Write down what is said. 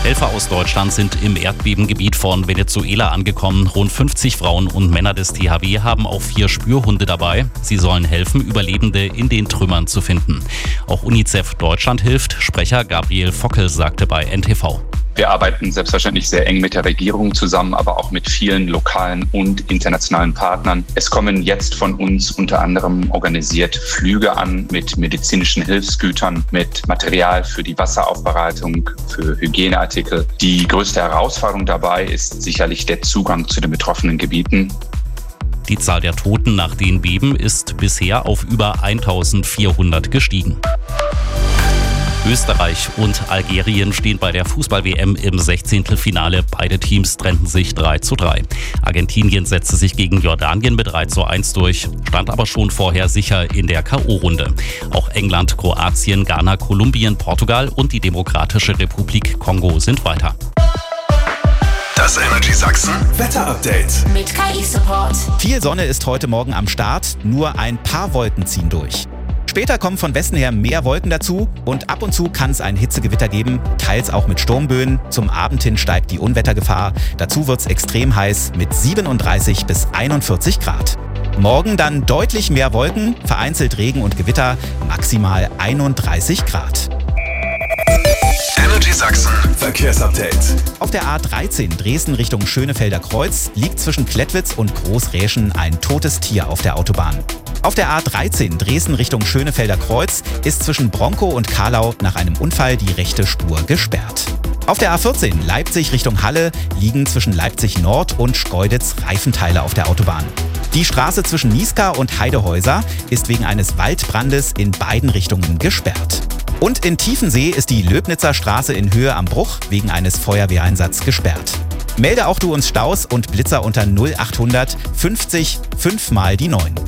Helfer aus Deutschland sind im Erdbebengebiet von Venezuela angekommen. Rund 50 Frauen und Männer des THW haben auch 4 Spürhunde dabei. Sie sollen helfen, Überlebende in den Trümmern zu finden. Auch UNICEF Deutschland hilft. Sprecher Gabriel Fockel sagte bei NTV. Wir arbeiten selbstverständlich sehr eng mit der Regierung zusammen, aber auch mit vielen lokalen und internationalen Partnern. Es kommen jetzt von uns unter anderem organisiert Flüge an mit medizinischen Hilfsgütern, mit Material für die Wasseraufbereitung, für Hygieneartikel. Die größte Herausforderung dabei ist sicherlich der Zugang zu den betroffenen Gebieten. Die Zahl der Toten nach den Beben ist bisher auf über 1400 gestiegen. Österreich und Algerien stehen bei der Fußball-WM im 16. Finale. Beide Teams trennten sich 3:3. Argentinien setzte sich gegen Jordanien mit 3:1 durch, stand aber schon vorher sicher in der K.O.-Runde. Auch England, Kroatien, Ghana, Kolumbien, Portugal und die Demokratische Republik Kongo sind weiter. Das Energy Sachsen Wetter-Update mit KI-Support. Viel Sonne ist heute Morgen am Start, nur ein paar Wolken ziehen durch. Später kommen von Westen her mehr Wolken dazu und ab und zu kann es ein Hitzegewitter geben, teils auch mit Sturmböen. Zum Abend hin steigt die Unwettergefahr. Dazu wird es extrem heiß mit 37 bis 41 Grad. Morgen dann deutlich mehr Wolken, vereinzelt Regen und Gewitter, maximal 31 Grad. Energy Sachsen Verkehrsupdate. Auf der A13 Dresden Richtung Schönefelder Kreuz liegt zwischen Klettwitz und Großräschen ein totes Tier auf der Autobahn. Auf der A13 Dresden Richtung Schönefelder Kreuz ist zwischen Bronkow und Kahlau nach einem Unfall die rechte Spur gesperrt. Auf der A14 Leipzig Richtung Halle liegen zwischen Leipzig Nord und Schkeuditz Reifenteile auf der Autobahn. Die Straße zwischen Nieská und Heidehäuser ist wegen eines Waldbrandes in beiden Richtungen gesperrt. Und in Tiefensee ist die Löbnitzer Straße in Höhe am Bruch wegen eines Feuerwehreinsatzes gesperrt. Melde auch du uns Staus und Blitzer unter 0800 50 5 mal die 9.